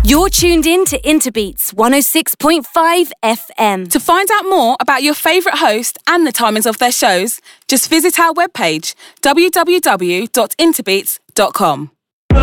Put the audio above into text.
You're tuned in to Interbeats 106.5 FM. To find out more about your favourite host and the timings of their shows, just visit our webpage, www.interbeats.com.